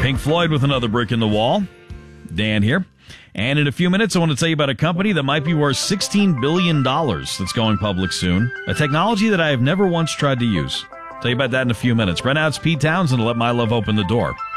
Pink Floyd with another brick in the wall. Dan here. And in a few minutes, I want to tell you about a company that might be worth $16 billion that's going public soon. A technology that I have never once tried to use. Tell you about that in a few minutes. Right now, it's Pete Townsend to Let My Love Open the Door.